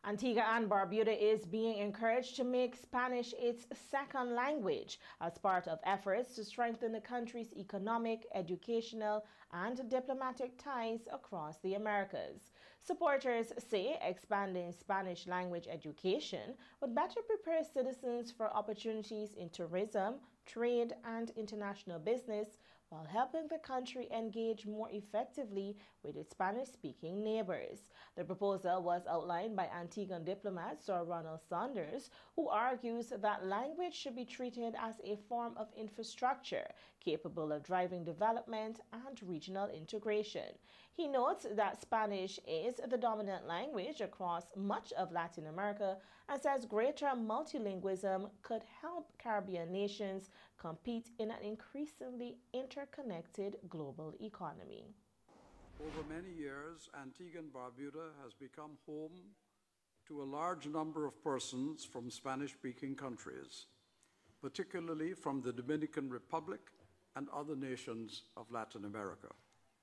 Antigua and Barbuda is being encouraged to make Spanish its second language as part of efforts to strengthen the country's economic, educational, and diplomatic ties across the Americas. Supporters say expanding Spanish language education would better prepare citizens for opportunities in tourism, trade, and international business while helping the country engage more effectively with its Spanish-speaking neighbors. The proposal was outlined by Antiguan diplomat Sir Ronald Saunders, who argues that language should be treated as a form of infrastructure capable of driving development and regional integration. He notes that Spanish is the dominant language across much of Latin America and says greater multilingualism could help Caribbean nations compete in an increasingly interconnected global economy. Over many years, Antigua and Barbuda has become home to a large number of persons from Spanish-speaking countries, particularly from the Dominican Republic and other nations of Latin America.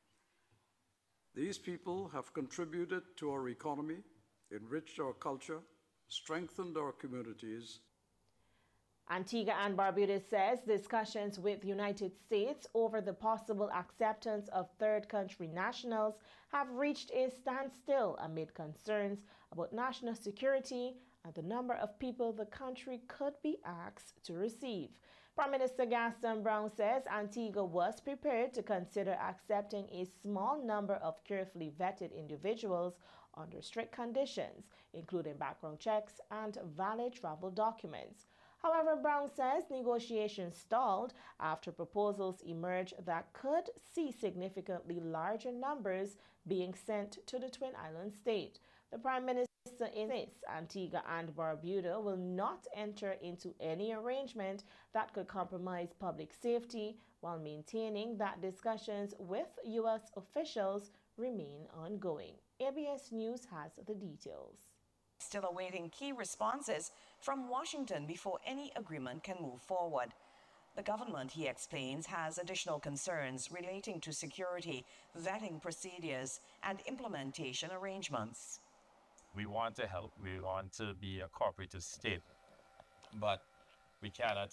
These people have contributed to our economy, enriched our culture, strengthened our communities. Antigua and Barbuda says discussions with the United States over the possible acceptance of third country nationals have reached a standstill amid concerns about national security and the number of people the country could be asked to receive. Prime Minister Gaston Brown says Antigua was prepared to consider accepting a small number of carefully vetted individuals under strict conditions, including background checks and valid travel documents. However, Brown says negotiations stalled after proposals emerged that could see significantly larger numbers being sent to the Twin Island state. The Prime Minister insists Antigua and Barbuda will not enter into any arrangement that could compromise public safety while maintaining that discussions with U.S. officials remain ongoing. ABS News has the details. Still awaiting key responses from Washington before any agreement can move forward. The government, he explains, has additional concerns relating to security, vetting procedures, and implementation arrangements. We want to help. We want to be a cooperative state, but we cannot,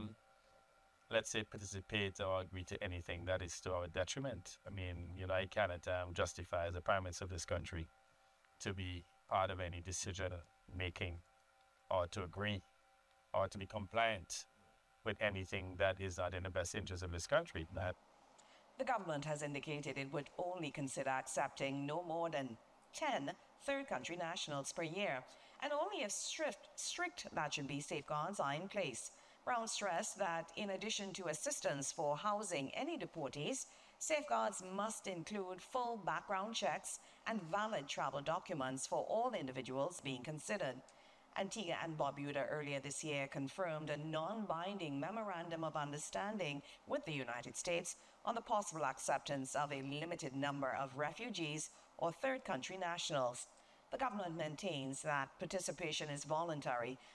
let's say, participate or agree to anything that is to our detriment. I mean, I cannot justify as the Prime Minister of this country to be part of any decision making or to agree or to be compliant with anything that is not in the best interest of this country. The government has indicated it would only consider accepting no more than 10 third country nationals per year, and only if strict that should be safeguards are in place. Brown stressed that in addition to assistance for housing any deportees, safeguards must include full background checks and valid travel documents for all individuals being considered. Antigua and Barbuda earlier this year confirmed a non-binding memorandum of understanding with the United States on the possible acceptance of a limited number of refugees or third country nationals. The government maintains that participation is voluntary,